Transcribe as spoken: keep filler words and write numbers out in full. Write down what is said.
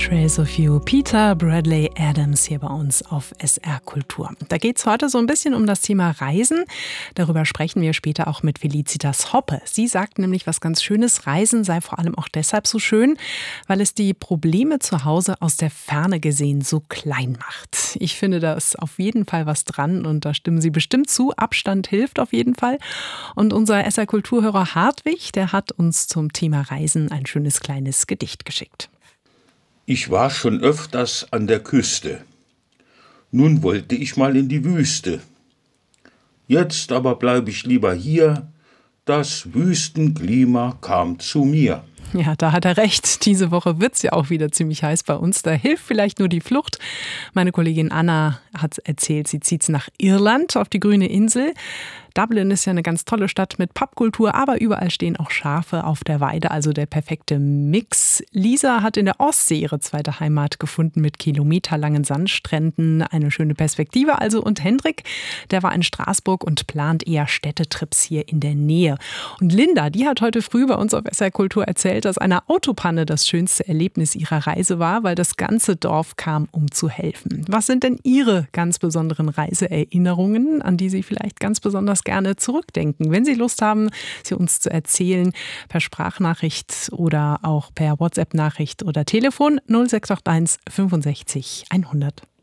Trace of You, Peter Bradley Adams hier bei uns auf S R Kultur. Da geht es heute so ein bisschen um das Thema Reisen. Darüber sprechen wir später auch mit Felicitas Hoppe. Sie sagt nämlich was ganz Schönes, Reisen sei vor allem auch deshalb so schön, weil es die Probleme zu Hause aus der Ferne gesehen so klein macht. Ich finde, da ist auf jeden Fall was dran und da stimmen Sie bestimmt zu. Abstand hilft auf jeden Fall. Und unser S R Kulturhörer Hartwig, der hat uns zum Thema Reisen ein schönes kleines Gedicht geschickt. Ich war schon öfters an der Küste. Nun wollte ich mal in die Wüste. Jetzt aber bleib ich lieber hier. Das Wüstenklima kam zu mir. Ja, da hat er recht. Diese Woche wird es ja auch wieder ziemlich heiß bei uns. Da hilft vielleicht nur die Flucht. Meine Kollegin Anna hat erzählt, sie zieht nach Irland auf die grüne Insel. Dublin ist ja eine ganz tolle Stadt mit Pubkultur, aber überall stehen auch Schafe auf der Weide, also der perfekte Mix. Lisa hat in der Ostsee ihre zweite Heimat gefunden mit kilometerlangen Sandstränden, eine schöne Perspektive also. Und Hendrik, der war in Straßburg und plant eher Städtetrips hier in der Nähe. Und Linda, die hat heute früh bei uns auf S R Kultur erzählt, dass eine Autopanne das schönste Erlebnis ihrer Reise war, weil das ganze Dorf kam, um zu helfen. Was sind denn Ihre ganz besonderen Reiseerinnerungen, an die Sie vielleicht ganz besonders gerne zurückdenken? Wenn Sie Lust haben, sie uns zu erzählen, per Sprachnachricht oder auch per WhatsApp-Nachricht oder Telefon null sechs acht eins fünfundsechzig hundert.